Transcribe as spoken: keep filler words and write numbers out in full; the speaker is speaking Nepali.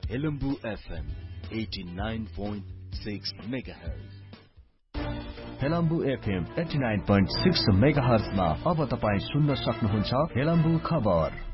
Helambu FM eighty nine point six megahertz. Helambu FM eighty nine point six मेगाहर्जमा अब तपाईँ सुन्न सक्नुहुन्छ हेलम्बु खबर।